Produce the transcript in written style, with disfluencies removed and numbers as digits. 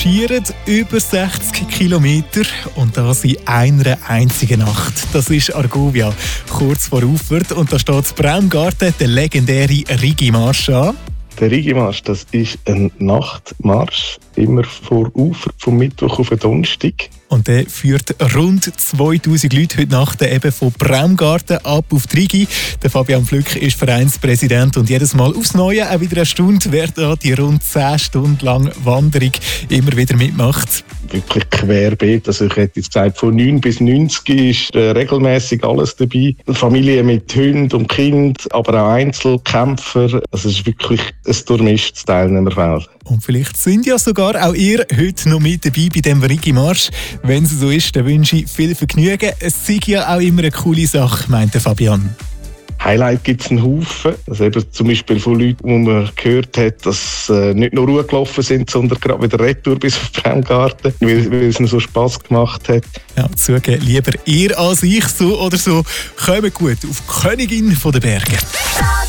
marschieren über 60 Kilometer und das in einer einzigen Nacht. Das ist Argovia, kurz vor Ufert. Und da steht in Braumgarten der legendäre Rigi-Marsch an. Der Rigi-Marsch, das ist ein Nachtmarsch, immer vor Ufert, vom Mittwoch auf den Donnerstag. Und der führt rund 2000 Leute heute Nacht eben von Braumgarten ab auf die Rigi. Der Fabian Flück ist Vereinspräsident und jedes Mal aufs Neue auch wieder eine Stunde, wer da die rund 10 Stunden lange Wanderung immer wieder mitmacht. Wirklich querbeet, also ich hätte jetzt gesagt, von 9 bis 90 ist regelmäßig alles dabei. Familien mit Hund und Kind, aber auch Einzelkämpfer. Also es ist wirklich ein durchmischtes Teilnehmerfeld. Und vielleicht sind ja sogar auch ihr heute noch mit dabei bei diesem Rigi-Marsch. Wenn es so ist, dann wünsche ich viel Vergnügen. Es sei ja auch immer eine coole Sache, meint der Fabian. Highlight gibt es einen Haufen. Also eben zum Beispiel von Leuten, wo man gehört hat, dass nicht nur Ruhe gelaufen sind, sondern gerade wieder Retour bis auf Braumgarten, weil es ihnen so Spass gemacht hat. Ja, zugeben, lieber ihr als ich, so oder so. Kommt gut auf Königin der Berge.